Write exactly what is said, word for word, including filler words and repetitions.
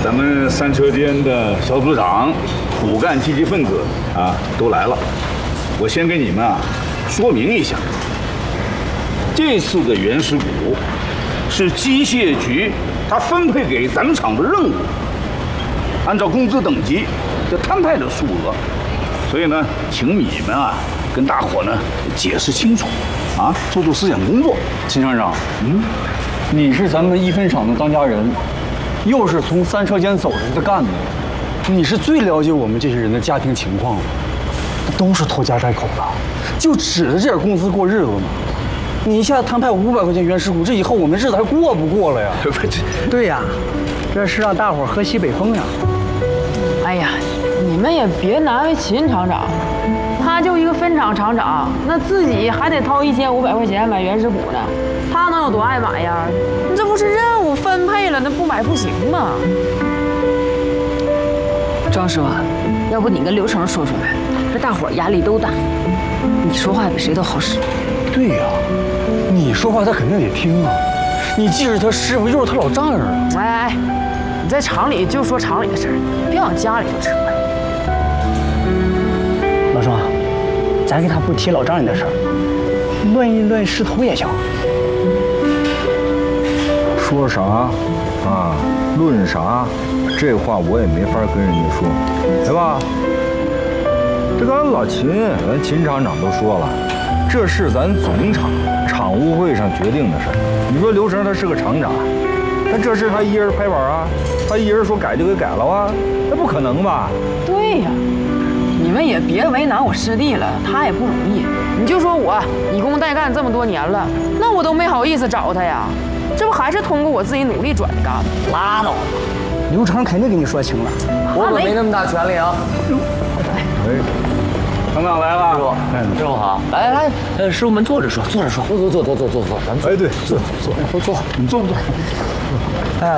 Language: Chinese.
咱们三车间的小组长、骨干积极分子啊都来了。我先给你们啊说明一下，这次的原始股是机械局他分配给咱们厂的任务，按照工资等级的摊派的数额。所以呢，请你们啊跟大伙呢解释清楚，啊，做做思想工作。 秦厂长，嗯，你是咱们一分厂的当家人，又是从三车间走出去的干部，你是最了解我们这些人的家庭情况了。都是拖家带口的，就指着这点工资过日子吗？你一下摊派五百块钱原始股，这以后我们日子还过不过了呀？ 对呀，这是让大伙儿喝西北风呀。 哎呀，你们也别难为秦厂长，他就一个分厂厂长，那自己还得掏一千五百块钱买原始股呢，他能有多爱买呀？这不是任务分配了，那不买不行吗？张师傅，要不你跟刘成说说呗，这大伙儿压力都大，你说话比谁都好使。 对呀，你说话他肯定得听啊，你既是他师傅，又是他老丈人啊。 哎哎，你在厂里就说厂里的事儿，别往家里头扯。 老双，咱给他不提老丈人的事儿，论一论势头也行。 说啥啊？论啥？这话我也没法跟人家说，对吧？这刚才老秦，咱秦厂长都说了，这是咱总厂厂务会上决定的事儿。你说刘成他是个厂长，那这事他一人拍板啊，他一人说改就给改了啊，那不可能吧？ 对呀，你们也别为难我师弟了，他也不容易。你就说我以工代干这么多年了，那我都没好意思找他呀，这不还是通过我自己努力转的干吗？ 拉倒吧，刘成肯定给你说清了。 我可没那么大权利啊！ 哎，厂长来了， 师傅，师傅好，来来来，呃，师傅们坐着说，坐着说，坐坐坐坐坐坐坐，咱哎，对，坐坐坐坐，你坐不坐？